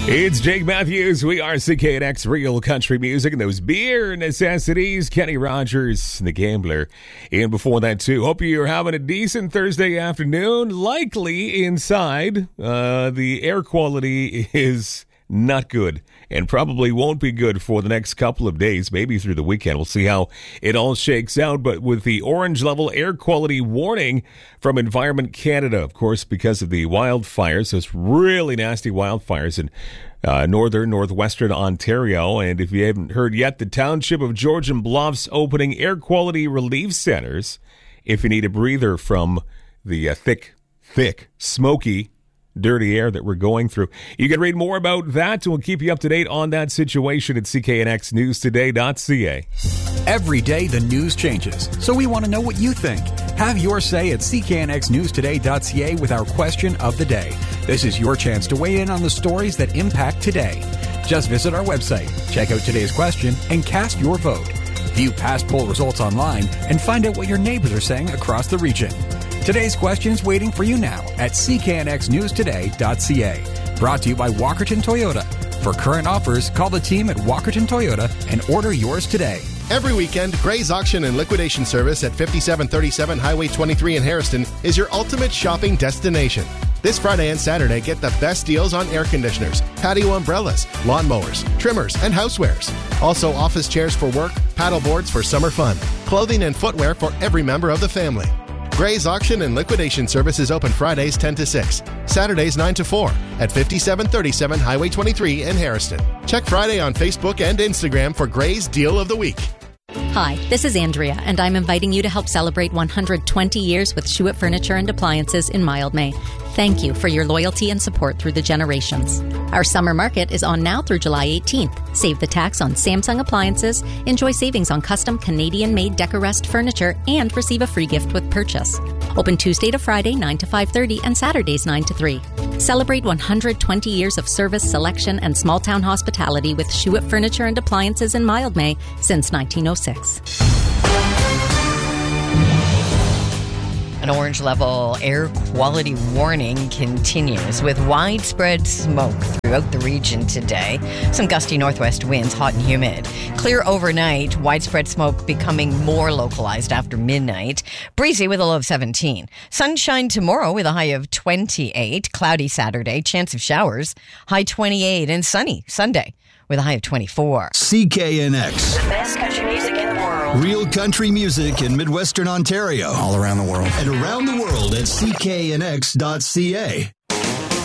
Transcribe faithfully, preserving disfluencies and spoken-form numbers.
It's Jake Matthews. We are C K N X Real Country Music and those beer necessities. Kenny Rogers, the Gambler. And before that, too, hope you're having a decent Thursday afternoon. Likely inside, uh, the air quality is not good and probably won't be good for the next couple of days, maybe through the weekend. We'll see how it all shakes out. But with the orange level air quality warning from Environment Canada, of course, because of the wildfires, those really nasty wildfires in uh, northern, northwestern Ontario. And if you haven't heard yet, the township of Georgian Bluffs opening air quality relief centers if you need a breather from the uh, thick, thick, smoky, dirty air that we're going through. You can read more about that, and we'll keep you up to date on that situation at c k n x news today dot c a. Every day the news changes, so we want to know what you think. Have your say at c k n x news today dot c a with our question of the day. This is your chance to weigh in on the stories that impact today. Just visit our website, check out today's question, and cast your vote. View past poll results online and find out what your neighbors are saying across the region. Today's question is waiting for you now at c k n x news today dot c a. Brought to you by Walkerton Toyota. For current offers, call the team at Walkerton Toyota and order yours today. Every weekend, Gray's Auction and Liquidation Service at fifty-seven thirty-seven Highway twenty-three in Harrison is your ultimate shopping destination. This Friday and Saturday, get the best deals on air conditioners, patio umbrellas, lawnmowers, trimmers, and housewares. Also, office chairs for work, paddle boards for summer fun, clothing and footwear for every member of the family. Gray's Auction and Liquidation Service is open Fridays ten to six, Saturdays nine to four at fifty-seven thirty-seven Highway twenty-three in Harrison. Check Friday on Facebook and Instagram for Gray's Deal of the Week. Hi, this is Andrea, and I'm inviting you to help celebrate one hundred twenty years with Shuett Furniture and Appliances in Mildmay. Thank you for your loyalty and support through the generations. Our summer market is on now through July eighteenth. Save the tax on Samsung appliances, enjoy savings on custom Canadian-made Decorest furniture, and receive a free gift with purchase. Open Tuesday to Friday, nine to five thirty, and Saturdays, nine to three. Celebrate one hundred twenty years of service, selection, and small-town hospitality with Shuett Furniture and Appliances in Mildmay since nineteen oh six. An orange level air quality warning continues with widespread smoke throughout the region today. Some gusty northwest winds, hot and humid. Clear overnight, widespread smoke becoming more localized after midnight. Breezy with a low of seventeen. Sunshine tomorrow with a high of twenty-eight. Cloudy Saturday, chance of showers, high twenty-eight. And sunny Sunday with a high of twenty-four. C K N X. The best country music in the world. Real country music in Midwestern Ontario. All around the world. And around the world at c k n x dot c a.